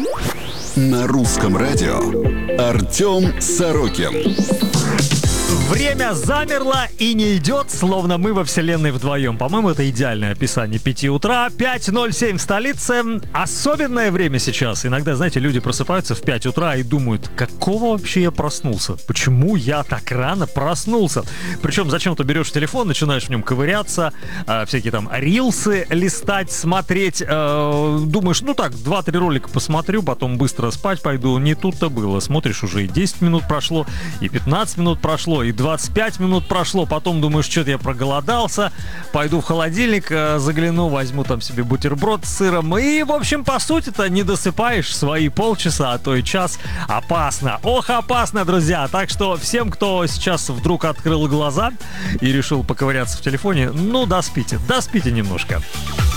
На русском радио Артем Сорокин. Время замерло и не идет, словно мы во вселенной вдвоем. По-моему, это идеальное описание 5 утра. 5:07 в столице. Особенное время сейчас. Иногда, знаете, люди просыпаются в 5 утра и думают, какого вообще я проснулся? Почему я так рано проснулся? Причем зачем-то берешь телефон, начинаешь в нем ковыряться, всякие там рилсы листать, смотреть. Думаешь, ну так, 2-3 ролика посмотрю, потом быстро спать пойду. Не тут-то было. Смотришь, уже и 10 минут прошло, и 15 минут прошло, и 25 минут прошло, потом думаешь, что-то я проголодался, пойду в холодильник, загляну, возьму там себе бутерброд с сыром, и, в общем, по сути-то не досыпаешь свои полчаса, а то и час. Опасно, ох, опасно, друзья. Так что всем, кто сейчас вдруг открыл глаза и решил поковыряться в телефоне, ну, доспите немножко.